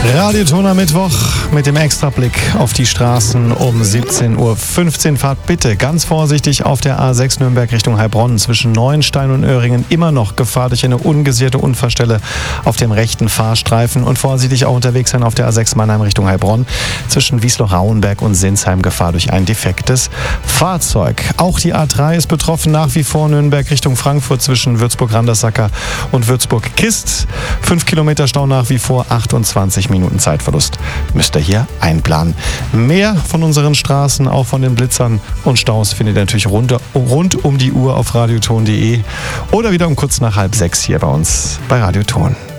Radioton am Mittwoch mit dem Extrablick auf die Straßen um 17:15 Uhr. Fahrt bitte ganz vorsichtig auf der A6 Nürnberg Richtung Heilbronn zwischen Neuenstein und Öhringen. Immer noch Gefahr durch eine ungesicherte Unfallstelle auf dem rechten Fahrstreifen und vorsichtig auch unterwegs sein auf der A6 Mannheim Richtung Heilbronn zwischen Wiesloch-Rauenberg und Sinsheim. Gefahr durch ein defektes Fahrzeug. Auch die A3 ist betroffen, nach wie vor Nürnberg Richtung Frankfurt zwischen Würzburg-Randersacker und Würzburg-Kist. 5 Kilometer Stau nach wie vor, 28 Minuten Zeitverlust müsst ihr hier einplanen. Mehr von unseren Straßen, auch von den Blitzern und Staus, findet ihr natürlich rund um die Uhr auf radioton.de oder wieder um kurz nach 5:30 hier bei uns bei Radioton.